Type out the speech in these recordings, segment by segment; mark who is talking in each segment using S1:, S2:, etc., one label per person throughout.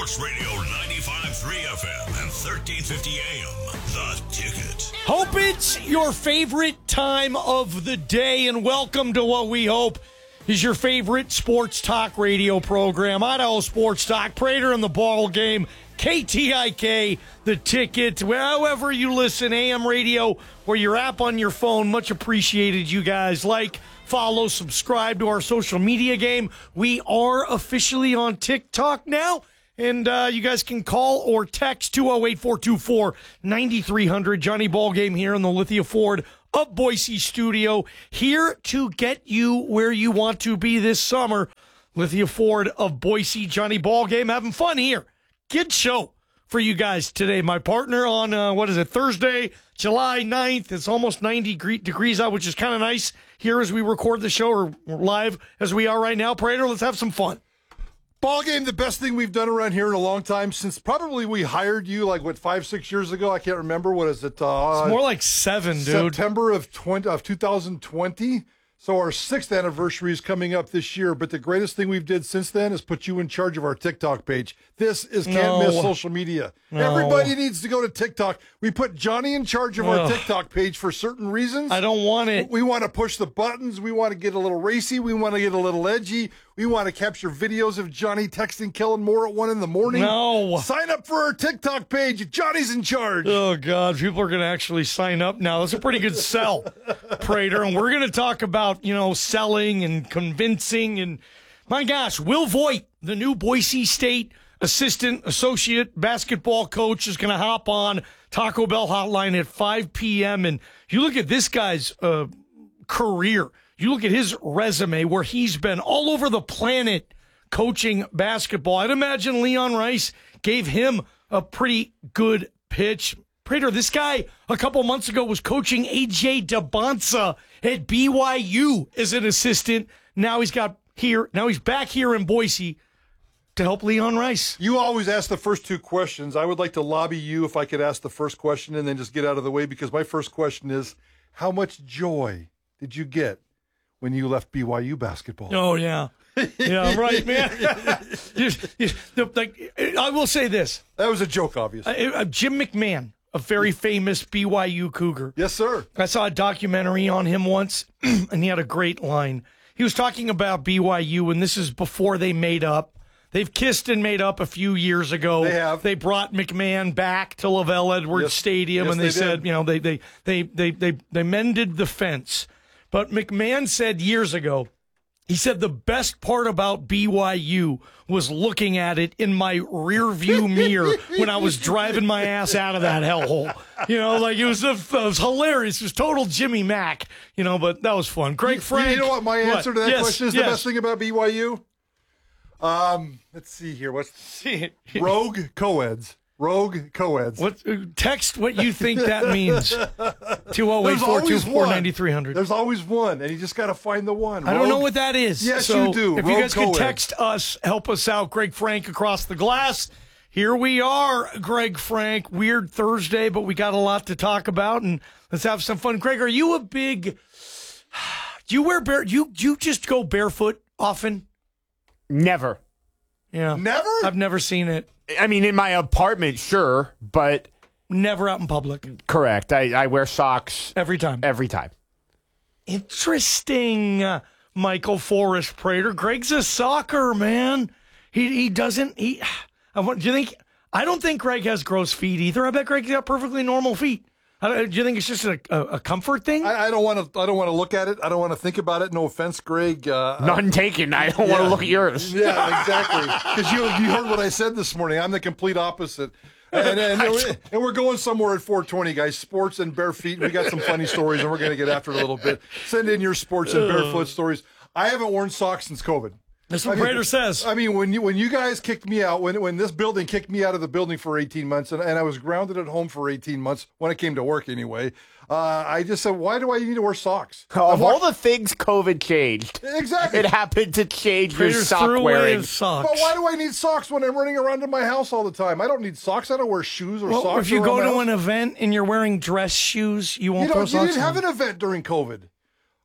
S1: Sports Radio 95.3 FM and 1350 AM. The Ticket.
S2: Hope it's your favorite time of the day, and welcome to what we hope is your favorite sports talk radio program. Idaho Sports Talk, Prater in the ball game, KTIK, The Ticket, however you listen, AM radio, or your app on your phone. Much appreciated, you guys. Like, follow, subscribe to our social media game. We are officially on TikTok now. And you guys can call or text 208-424-9300. Johnny Ballgame here in the Lithia Ford of Boise studio, here to get you where you want to be this summer. Lithia Ford of Boise, Johnny Ballgame, having fun here. Good show for you guys today. My partner on, Thursday, July 9th. It's almost 90 degrees out, which is kind of nice here as we record the show, or live as we are right now. Prater, let's have some fun.
S3: Ball game, the best thing we've done around here in a long time, since probably we hired you 5-6 years ago. I can't remember. What is it?
S2: It's more like 7, dude.
S3: September of 2020. So our 6th anniversary is coming up this year. But the greatest thing we've did since then is put you in charge of our TikTok page. This is can't miss social media.
S2: No.
S3: Everybody needs to go to TikTok. We put Johnny in charge of our TikTok page for certain reasons.
S2: I don't want it.
S3: We want to push the buttons. We want to get a little racy. We want to get a little edgy. We want to capture videos of Johnny texting Kellen Moore at 1 in the morning.
S2: No.
S3: Sign up for our TikTok page. Johnny's in charge.
S2: Oh, God. People are going to actually sign up now. That's a pretty good sell, Prater. And we're going to talk about, selling and convincing. And, my gosh, Will Voigt, the new Boise State associate basketball coach, is going to hop on Taco Bell Hotline at 5 p.m. And you look at this guy's career. You look at his resume where he's been all over the planet coaching basketball. I'd imagine Leon Rice gave him a pretty good pitch. Prater, this guy a couple months ago was coaching A.J. DeBonsa at BYU as an assistant. Now he's back here in Boise to help Leon Rice.
S3: You always ask the first 2 questions. I would like to lobby you if I could ask the first question and then just get out of the way, because my first question is, how much joy did you get when you left BYU basketball?
S2: Oh, yeah. Yeah, right, man. I will say this.
S3: That was a joke, obviously.
S2: Jim McMahon, a very famous BYU Cougar.
S3: Yes, sir.
S2: I saw a documentary on him once, and he had a great line. He was talking about BYU, and this is before they made up. They've kissed and made up a few years ago.
S3: They have.
S2: They brought McMahon back to Lavelle Edwards Stadium, and they said, they mended the fence. But McMahon said years ago, he said the best part about BYU was looking at it in my rear view mirror when I was driving my ass out of that hellhole. It was hilarious. It was total Jimmy Mack, but that was fun. Greg Frank.
S3: You know what my answer to that question is? The best thing about BYU? Let's see here. Rogue co-eds. Rogue co-eds.
S2: Text what you think that means. 208-424-9300.
S3: There's always one, and you just got to find the one.
S2: I don't know what that is.
S3: Yes, you do.
S2: If you guys could text us, help us out. Greg Frank across the glass. Here we are, Greg Frank. Weird Thursday, but we got a lot to talk about, and let's have some fun. Greg, are you a big... Do you wear you just go barefoot often?
S4: Never.
S2: Yeah.
S3: Never?
S2: I've never seen it.
S4: I mean, in my apartment, sure, but...
S2: Never out in public.
S4: Correct. I wear socks.
S2: Every time.
S4: Every time.
S2: Interesting, Michael Forrest Prater. Greg's a soccer man. He doesn't... do you think... I don't think Greg has gross feet either. I bet Greg's got perfectly normal feet. Do you think it's just a comfort thing?
S3: I don't want to look at it. I don't want to think about it. No offense, Greg.
S4: None taken. I don't want to look at yours.
S3: Yeah, exactly. Because you heard what I said this morning. I'm the complete opposite. And we're going somewhere at 420, guys. Sports and bare feet. We got some funny stories, and we're going to get after it a little bit. Send in your sports and barefoot stories. I haven't worn socks since COVID.
S2: That's what Prater says.
S3: I mean, when you guys kicked me out, when this building kicked me out of the building for 18 months, and I was grounded at home for 18 months, when I came to work anyway, I just said, why do I need to wear socks?
S4: Of all the things COVID changed,
S3: exactly,
S4: it happened to change your
S2: Prater
S4: sock wearing.
S2: Socks.
S3: But why do I need socks when I'm running around in my house all the time? I don't need socks. I don't wear shoes or socks.
S2: If you go to an event and you're wearing dress shoes, you won't throw socks on.
S3: You didn't have an event during COVID.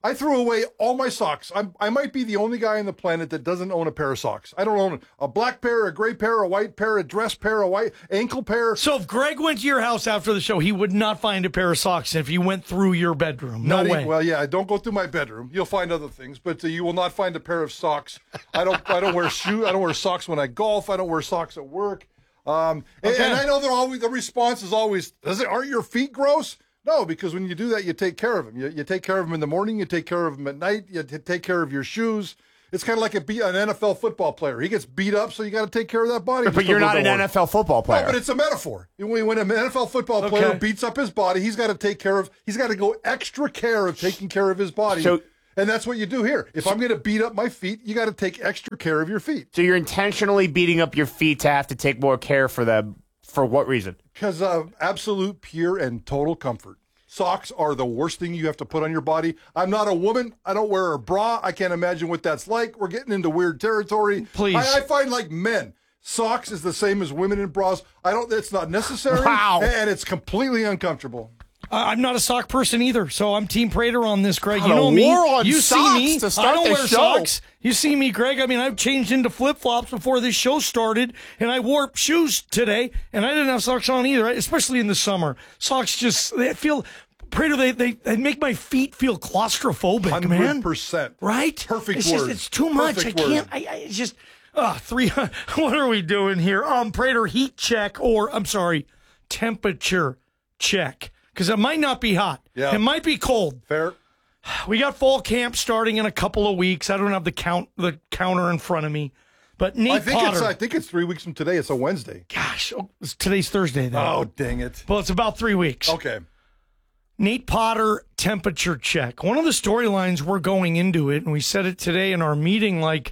S3: I threw away all my socks. I might be the only guy on the planet that doesn't own a pair of socks. I don't own a black pair, a gray pair, a white pair, a dress pair, a white ankle pair.
S2: So if Greg went to your house after the show, he would not find a pair of socks if he went through your bedroom. No way.
S3: Well, yeah, don't go through my bedroom. You'll find other things, but you will not find a pair of socks. I don't wear shoes. I don't wear socks when I golf. I don't wear socks at work. And I know the response is always, aren't your feet gross? No, because when you do that, you take care of them. You take care of them in the morning. You take care of them at night. You take care of your shoes. It's kind of like an NFL football player. He gets beat up, so you got to take care of that body.
S4: But you're not an NFL football player.
S3: No, but it's a metaphor. When an NFL football player beats up his body, he's got to go extra care of taking care of his body. And that's what you do here. If I'm going to beat up my feet, you got to take extra care of your feet.
S4: So you're intentionally beating up your feet to have to take more care for them. For what reason?
S3: Because of absolute, pure, and total comfort. Socks are the worst thing you have to put on your body. I'm not a woman. I don't wear a bra. I can't imagine what that's like. We're getting into weird territory.
S2: Please.
S3: I find like men. Socks is the same as women in bras. It's not necessary.
S4: Wow.
S3: And it's completely uncomfortable.
S2: I'm not a sock person either, so I'm Team Prater on this, Greg.
S4: God,
S2: You know
S4: a
S2: me.
S4: war on
S2: You
S4: socks
S2: see me.
S4: to start
S2: I don't
S4: the
S2: wear
S4: show.
S2: socks. You see me, Greg. I mean, I've changed into flip-flops before this show started, and I wore shoes today, and I didn't have socks on either, especially in the summer. Socks they feel... Prater, they make my feet feel claustrophobic, man.
S3: 100%.
S2: Right?
S3: Perfect
S2: it's
S3: word.
S2: Just, it's too much.
S3: Perfect
S2: I
S3: word.
S2: can't. It's just... what are we doing here? Prater, heat check, or, I'm sorry, temperature check. Because it might not be hot.
S3: Yeah.
S2: It might be cold.
S3: Fair.
S2: We got fall camp starting in a couple of weeks. I don't have the counter in front of me. But Nate Potter.
S3: I think it's 3 weeks from today. It's a Wednesday.
S2: Gosh, today's Thursday, though.
S3: Oh, dang it.
S2: Well, it's about 3 weeks.
S3: Okay.
S2: Nate Potter temperature check. One of the storylines we're going into it, and we said it today in our meeting, like,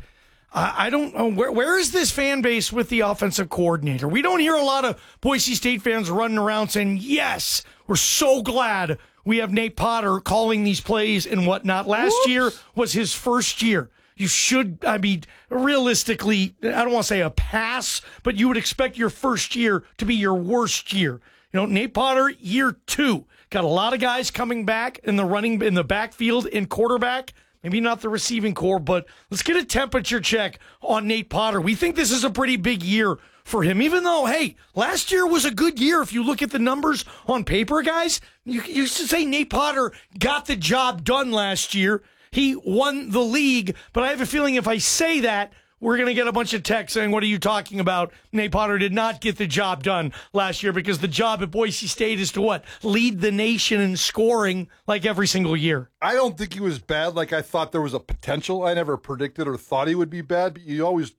S2: I don't know, where is this fan base with the offensive coordinator? We don't hear a lot of Boise State fans running around saying, yes, we're so glad we have Nate Potter calling these plays and whatnot. Last year was his first year. You should, realistically, I don't want to say a pass, but you would expect your first year to be your worst year. You know, Nate Potter, year 2. Got a lot of guys coming back in the backfield and quarterback. Maybe not the receiving core, but let's get a temperature check on Nate Potter. We think this is a pretty big year for him, even though, hey, last year was a good year. If you look at the numbers on paper, guys, you should say Nate Potter got the job done last year. He won the league, but I have a feeling if I say that, we're going to get a bunch of texts saying, what are you talking about? Nate Potter did not get the job done last year because the job at Boise State is to what? Lead the nation in scoring like every single year.
S3: I don't think he was bad like I thought there was a potential. I never predicted or thought he would be bad, but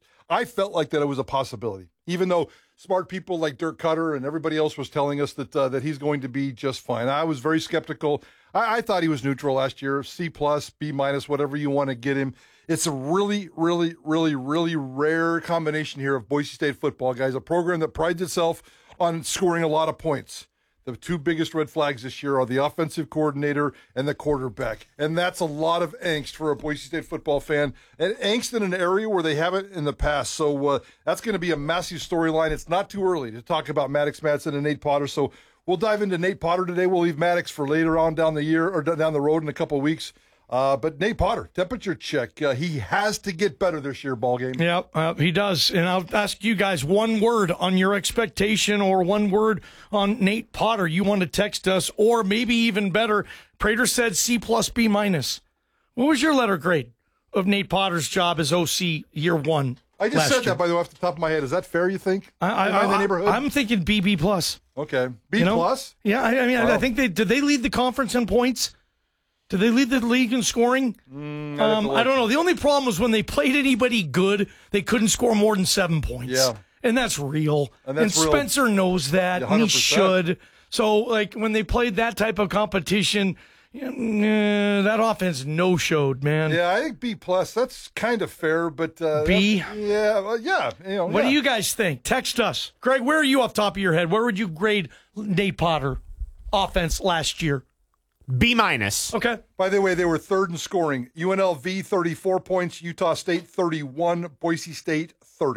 S3: I felt like that it was a possibility. Even though smart people like Dirk Cutter and everybody else was telling us that he's going to be just fine. I was very skeptical. I thought he was neutral last year, C+, B-, whatever you want to get him. It's a really, really, really, really rare combination here of Boise State football, guys, a program that prides itself on scoring a lot of points. The 2 biggest red flags this year are the offensive coordinator and the quarterback. And that's a lot of angst for a Boise State football fan, and angst in an area where they haven't in the past. So that's going to be a massive storyline. It's not too early to talk about Maddox Madsen and Nate Potter. So we'll dive into Nate Potter today. We'll leave Maddox for later on down the year or down the road in a couple of weeks. But Nate Potter, temperature check. He has to get better this year, ball game.
S2: Yeah, he does. And I'll ask you guys one word on your expectation or one word on Nate Potter. You want to text us, or maybe even better, Prater said C+, B-. What was your letter grade of Nate Potter's job as OC year 1?
S3: I just said that, by the way, off the top of my head. Is that fair, you think? Am I in the neighborhood?
S2: I'm thinking BB+.
S3: Okay. B+?
S2: Yeah, I think did they lead the conference in points? Did they lead the league in scoring? I don't know. The only problem was when they played anybody good, they couldn't score more than 7 points.
S3: Yeah.
S2: And that's real.
S3: And
S2: Spencer knows that, and he should. So, like, when they played that type of competition, that offense no-showed, man.
S3: Yeah, I think B+. That's kind of fair, but...
S2: B?
S3: Yeah.
S2: What do you guys think? Text us. Greg, where are you off the top of your head? Where would you grade Nate Potter offense last year?
S4: B-.
S2: Okay.
S3: By the way, they were 3rd in scoring. UNLV, 34 points. Utah State, 31. Boise State, 30.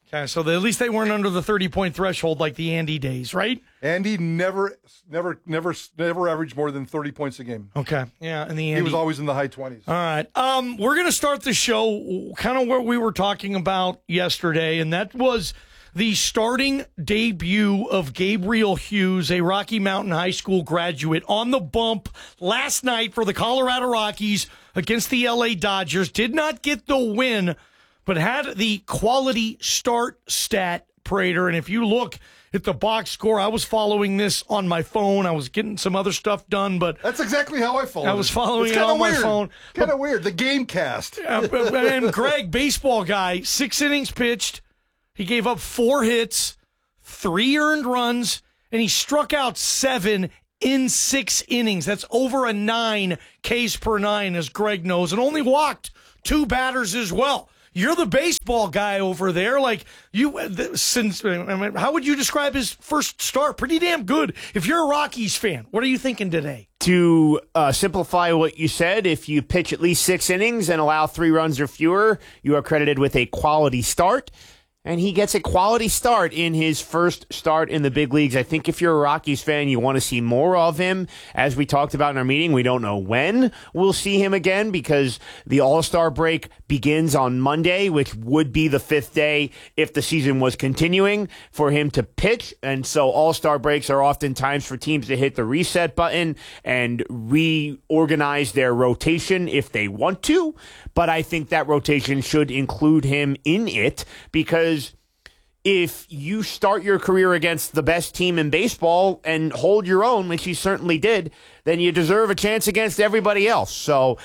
S2: Okay, so at least they weren't under the 30-point threshold like the Andy days, right?
S3: Andy never averaged more than 30 points a game.
S2: Okay, yeah, and the Andy.
S3: He was always in the high 20s.
S2: All right, we're going to start the show kind of what we were talking about yesterday, and that was the starting debut of Gabriel Hughes, a Rocky Mountain High School graduate, on the bump last night for the Colorado Rockies against the LA Dodgers. Did not get the win, but had the quality start stat, Prater. And if you look at the box score, I was following this on my phone. I was getting some other stuff done, but
S3: that's exactly how I followed.
S2: I was following it on my phone.
S3: Kind of weird. The game cast.
S2: And Greg, baseball guy, 6 innings pitched. He gave up 4 hits, 3 earned runs, and he struck out 7 in 6 innings. That's over a 9 Ks per 9, as Greg knows, and only walked 2 batters as well. You're the baseball guy over there. Like how would you describe his first start? Pretty damn good. If you're a Rockies fan, what are you thinking today?
S4: To simplify what you said, if you pitch at least 6 innings and allow 3 runs or fewer, you are credited with a quality start. And he gets a quality start in his first start in the big leagues. I think if you're a Rockies fan, you want to see more of him. As we talked about in our meeting, we don't know when we'll see him again because the All-Star break begins on Monday, which would be the 5th day if the season was continuing for him to pitch. And so All-Star breaks are often times for teams to hit the reset button and reorganize their rotation if they want to. But I think that rotation should include him in it because if you start your career against the best team in baseball and hold your own, which he certainly did, then you deserve a chance against everybody else. So,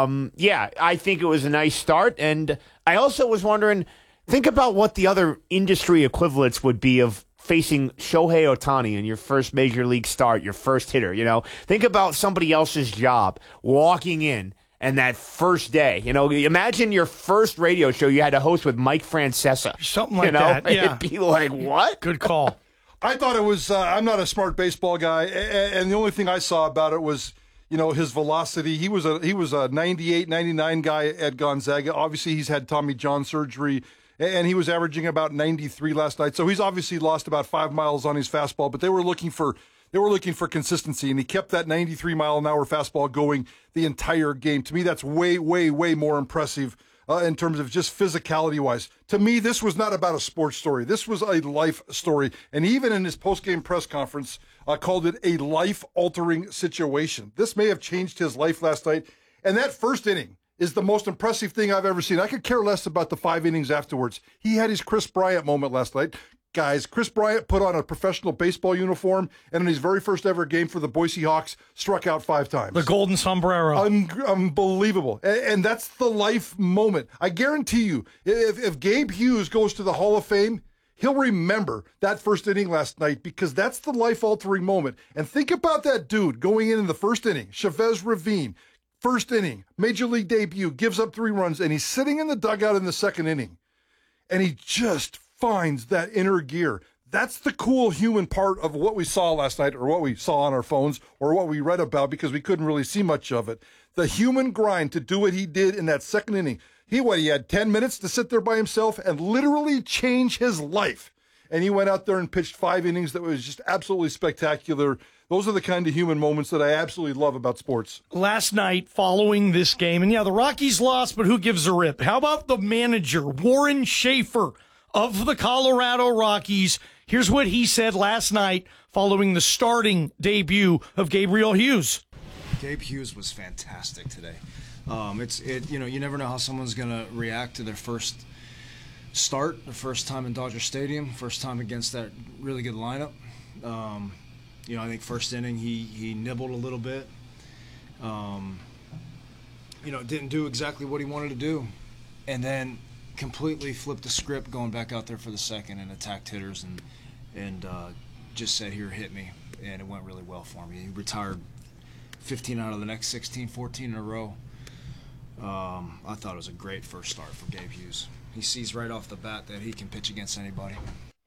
S4: I think it was a nice start. And I also was wondering, think about what the other industry equivalents would be of facing Shohei Ohtani in your first major league start, your first hitter. Think about somebody else's job walking in. And that first day, imagine your first radio show you had to host with Mike Francesa.
S2: Something like that, yeah.
S4: It'd be like, what?
S2: Good call.
S3: I thought it was, I'm not a smart baseball guy, and the only thing I saw about it was, his velocity. He was a 98, 99 guy at Gonzaga. Obviously, he's had Tommy John surgery, and he was averaging about 93 last night. So he's obviously lost about 5 miles on his fastball, but they were looking for consistency, and he kept that 93-mile-an-hour fastball going the entire game. To me, that's way, way, way more impressive in terms of just physicality-wise. To me, this was not about a sports story. This was a life story. And even in his post-game press conference, called it a life-altering situation. This may have changed his life last night. And that first inning is the most impressive thing I've ever seen. I could care less about the 5 innings afterwards. He had his Chris Bryant moment last night. Guys, Chris Bryant put on a professional baseball uniform and in his very first ever game for the Boise Hawks, struck out 5 times.
S2: The golden sombrero.
S3: Unbelievable. And that's the life moment. I guarantee you, if Gabe Hughes goes to the Hall of Fame, he'll remember that first inning last night because that's the life-altering moment. And think about that dude going in the first inning, Chavez Ravine, first inning, major league debut, gives up 3 runs, and he's sitting in the dugout in the second inning. And he just finds that inner gear. That's the cool human part of what we saw last night, or what we saw on our phones, or what we read about because we couldn't really see much of it. The human grind to do what he did in that second inning. He had 10 minutes to sit there by himself and literally change his life. And he went out there and pitched 5 innings that was just absolutely spectacular. Those are the kind of human moments that I absolutely love about sports.
S2: Last night, following this game, and the Rockies lost, but who gives a rip? How about the manager, Warren Schaefer, of the Colorado Rockies? Here's what he said last night following the starting debut of Gabriel Hughes.
S5: Gabe Hughes was fantastic today. You never know how someone's going to react to their first start, the first time in Dodger Stadium, first time against that really good lineup. I think first inning he nibbled a little bit. Didn't do exactly what he wanted to do, and then completely flipped the script going back out there for the second and attacked hitters and just said, here, hit me. And it went really well for me. He retired 15 out of the next 16, 14 in a row. I thought it was a great first start for Gabe Hughes. He sees right off the bat that he can pitch against anybody.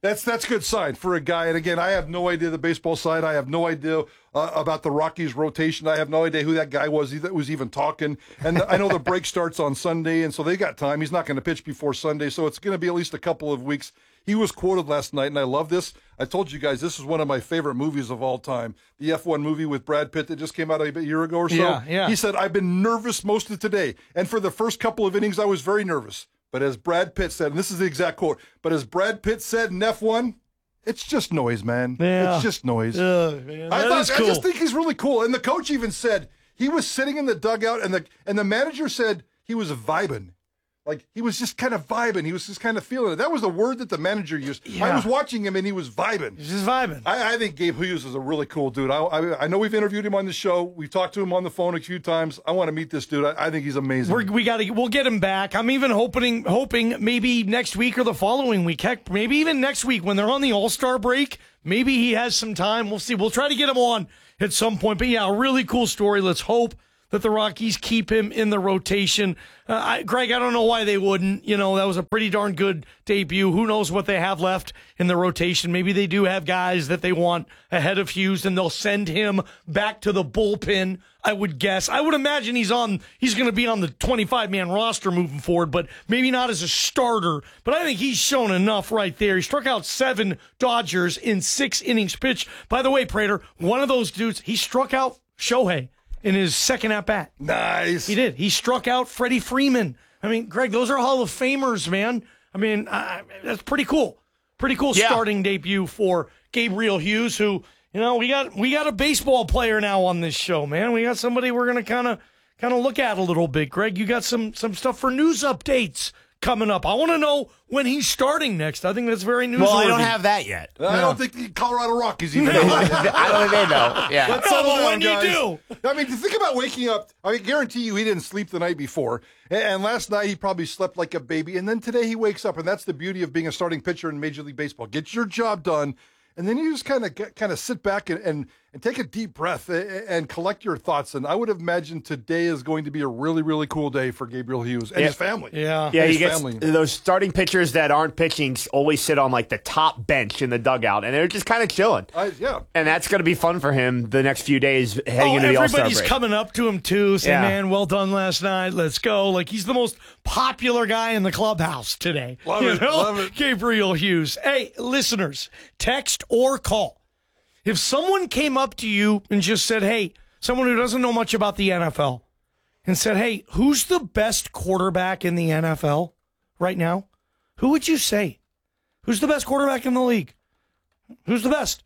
S3: That's a good sign for a guy. And again, I have no idea the baseball side. I have no idea about the Rockies rotation. I have no idea who that guy was that was even talking. And I know the break starts on Sunday, and so they got time. He's not going to pitch before Sunday, so it's going to be at least a couple of weeks. He was quoted last night, and I love this. I told you guys this is one of my favorite movies of all time. The F1 movie with Brad Pitt that just came out a year ago or so.
S2: Yeah.
S3: He said, I've been nervous most of today. And for the first couple of innings, I was very nervous. But as Brad Pitt said, and this is the exact quote, but as Brad Pitt said in F1, it's just noise, man.
S2: Yeah.
S3: It's just noise.
S2: Man,
S3: I
S2: cool.
S3: just think he's really cool. And the coach even said he was sitting in the dugout, and the manager said he was vibing. Like, he was just kind of vibing. He was just kind of feeling it. That was the word that the manager used.
S2: Yeah.
S3: I was watching him, and he was vibing.
S2: He's just vibing.
S3: I think Gabe Hughes is a really cool dude. I know we've interviewed him on the show. We've talked to him on the phone a few times. I want to meet this dude. I think he's amazing.
S2: We'll get him back. I'm even hoping maybe next week or the following week. Heck, maybe even next week when they're on the All-Star break. Maybe he has some time. We'll see. We'll try to get him on at some point. But yeah, a really cool story. Let's hope that the Rockies keep him in the rotation. Greg, I don't know why they wouldn't. That was a pretty darn good debut. Who knows what they have left in the rotation? Maybe they do have guys that they want ahead of Hughes, and they'll send him back to the bullpen, I would guess. I would imagine he's going to be on the 25-man roster moving forward, but maybe not as a starter. But I think he's shown enough right there. He struck out 7 Dodgers in 6 innings pitched. By the way, Prater, one of those dudes, he struck out Shohei in his second at-bat.
S3: Nice.
S2: He did. He struck out Freddie Freeman. I mean, Greg, those are Hall of Famers, man. I mean, that's pretty cool. Pretty cool starting debut for Gabriel Hughes, who, we got a baseball player now on this show, man. We got somebody we're going to kind of look at a little bit. Greg, you got some stuff for news updates coming up. I want to know when he's starting next. I think that's very newsworthy.
S4: Well, I don't have that yet.
S3: I don't think the Colorado Rockies even know.
S4: I don't think they know. Yeah.
S3: Let's settle down,
S2: when
S3: guys.
S2: you do.
S3: I mean, think about waking up. I guarantee you he didn't sleep the night before. And last night he probably slept like a baby. And then today he wakes up. And that's the beauty of being a starting pitcher in Major League Baseball. Get your job done. And then you just kind of sit back and take a deep breath and collect your thoughts. And I would imagine today is going to be a really, really cool day for Gabriel Hughes and his family.
S2: Yeah.
S4: Yeah,
S3: his
S4: you
S3: family.
S4: get those starting pitchers that aren't pitching always sit on like the top bench in the dugout, and they're just kind of chilling.
S3: Yeah.
S4: And that's going to be fun for him the next few days heading into the All-Star break.
S2: Everybody's coming up to him, too, saying, man, well done last night. Let's go. Like, he's the most popular guy in the clubhouse today.
S3: Love it.
S2: Gabriel Hughes. Hey, listeners, text or call. If someone came up to you and just said, hey, someone who doesn't know much about the NFL, and said, hey, who's the best quarterback in the NFL right now? Who would you say? Who's the best quarterback in the league? Who's the best?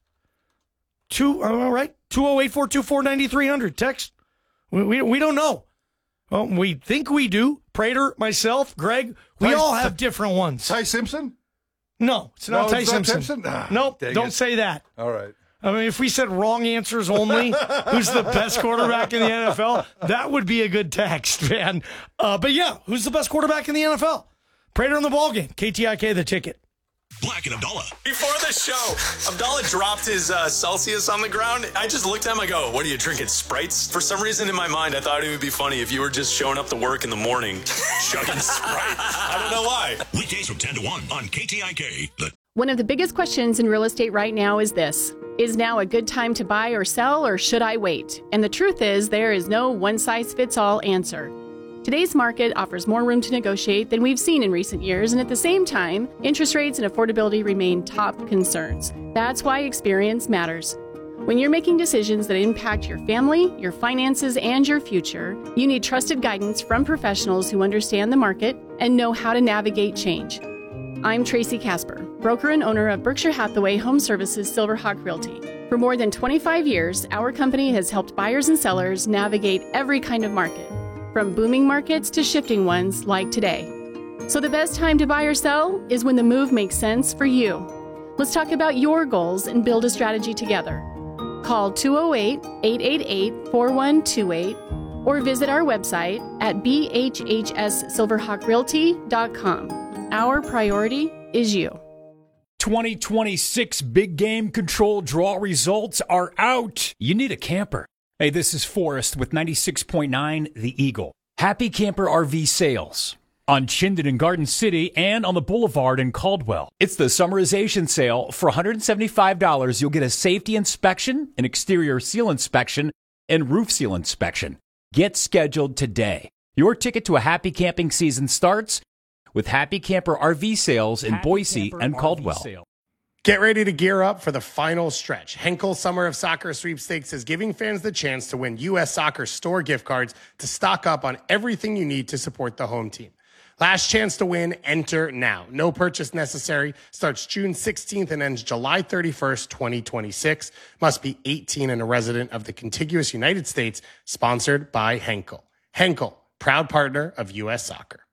S2: All right, 208-424-9300. Text. We don't know. Well, we think we do. Prater, myself, Greg, we all have different ones.
S3: Ty Simpson?
S2: No, it's not Ty
S3: it's not
S2: Simpson.
S3: Ah,
S2: nope,
S3: dang
S2: don't
S3: it.
S2: say that.
S3: All right.
S2: I mean, if we said wrong answers only, who's the best quarterback in the NFL, that would be a good text, man. But yeah, who's the best quarterback in the NFL? Prater in the ballgame. KTIK, the ticket.
S1: Black and Abdallah.
S6: Before the show, Abdallah dropped his Celsius on the ground. I just looked at him, I go, what are you drinking, Sprites? For some reason in my mind, I thought it would be funny if you were just showing up to work in the morning, chugging Sprite. I don't know why.
S1: Weekdays from 10 to 1 on KTIK.
S7: One of the biggest questions in real estate right now is this: is now a good time to buy or sell, or should I wait? And the truth is, there is no one-size-fits-all answer. Today's market offers more room to negotiate than we've seen in recent years, and at the same time, interest rates and affordability remain top concerns. That's why experience matters. When you're making decisions that impact your family, your finances, and your future, you need trusted guidance from professionals who understand the market and know how to navigate change. I'm Tracy Casper, broker and owner of Berkshire Hathaway Home Services Silverhawk Realty. For more than 25 years, our company has helped buyers and sellers navigate every kind of market, from booming markets to shifting ones like today. So the best time to buy or sell is when the move makes sense for you. Let's talk about your goals and build a strategy together. Call 208-888-4128 or visit our website at bhhssilverhawkrealty.com. Our priority is you.
S8: 2026 Big Game Control draw results are out. You need a camper. Hey, this is Forrest with 96.9 The Eagle. Happy Camper RV Sales. on Chinden in Garden City and on the Boulevard in Caldwell. It's the summarization sale. For $175, you'll get a safety inspection, an exterior seal inspection, and roof seal inspection. Get scheduled today. Your ticket to a happy camping season starts with Happy Camper RV sales in Boise and Caldwell.
S9: Get ready to gear up for the final stretch. Henkel Summer of Soccer Sweepstakes is giving fans the chance to win U.S. Soccer store gift cards to stock up on everything you need to support the home team. Last chance to win, enter now. No purchase necessary. Starts June 16th and ends July 31st, 2026. Must be 18 and a resident of the contiguous United States. Sponsored by Henkel. Henkel, proud partner of U.S. Soccer.